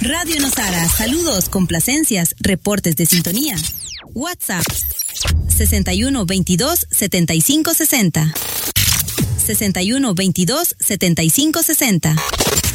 Radio Nosara, saludos, complacencias, reportes de sintonía. WhatsApp 61 22 75 60. 61 22 75 60.